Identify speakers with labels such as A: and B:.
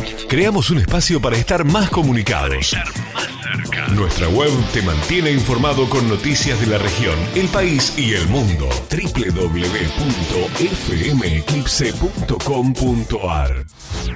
A: Creamos un espacio para estar más comunicados. Nuestra web te mantiene informado con noticias de la región, el país y el mundo. www.fmeclipse.com.ar